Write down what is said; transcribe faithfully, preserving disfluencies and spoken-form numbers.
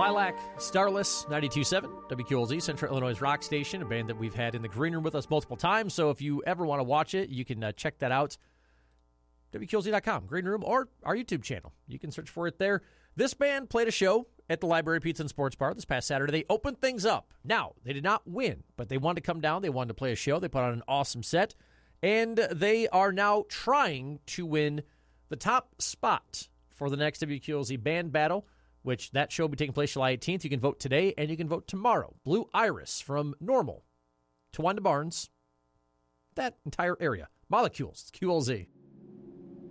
Lilac Starless, ninety-two point seven, W Q L Z, Central Illinois Rock Station, a band that we've had in the green room with us multiple times. So if you ever want to watch it, you can uh, check that out. W Q L Z dot com, green room, or our YouTube channel. You can search for it there. This band played a show at the Library Pizza and Sports Bar this past Saturday. They opened things up. Now, they did not win, but they wanted to come down. They wanted to play a show. They put on an awesome set. And they are now trying to win the top spot for the next W Q L Z band battle, which that show will be taking place July eighteenth. You can vote today and you can vote tomorrow. Blue Iris from Normal to Wanda Barnes, that entire area. Molecules, Q L Z.